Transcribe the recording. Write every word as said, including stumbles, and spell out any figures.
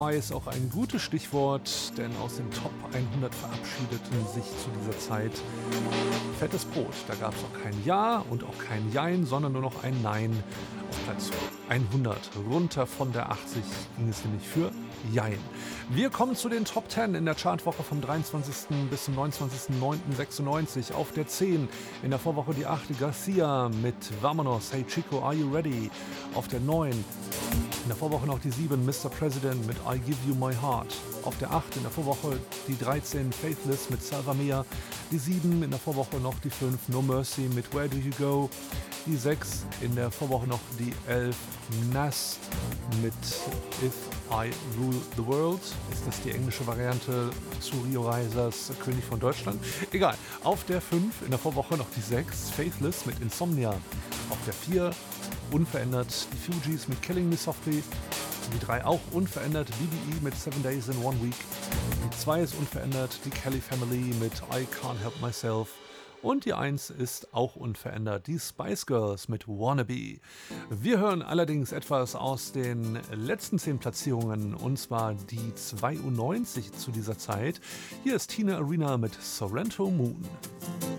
Ist auch ein gutes Stichwort, denn aus den Top hundert verabschiedeten sich zu dieser Zeit Fettes Brot. Da gab es auch kein Ja und auch kein Jein, sondern nur noch ein Nein. Auf Platz hundert, runter von der achtzig, ging es nämlich für Jein. Wir kommen zu den Top zehn in der Chartwoche vom dreiundzwanzigsten bis zum neunundzwanzigsten neunten sechsundneunzig. Auf der zehn in der Vorwoche die acht Garcia mit Vamonos, Hey Chico, Are You Ready? Auf der neun in der Vorwoche noch die sieben Mister President mit I Give You My Heart. Auf der acht in der Vorwoche die dreizehn Faithless mit Salva Mia. Die sieben in der Vorwoche noch die fünf No Mercy mit Where Do You Go. Die sechs in der Vorwoche noch die elf Nas mit If I Rule the World. Ist das die englische Variante zu Rio Reisers König von Deutschland? Egal. Auf der fünf in der Vorwoche noch die sechs Faithless mit Insomnia. Auf der vier unverändert die Fugees mit Killing Me Softly. Die drei auch unverändert B B E mit Seven Days in One Week. Die zwei ist unverändert die Kelly Family mit I Can't Help Myself. Und die eins ist auch unverändert, die Spice Girls mit Wannabe. Wir hören allerdings etwas aus den letzten zehn Platzierungen, und zwar die zweiundneunzig zu dieser Zeit. Hier ist Tina Arena mit Sorrento Moon.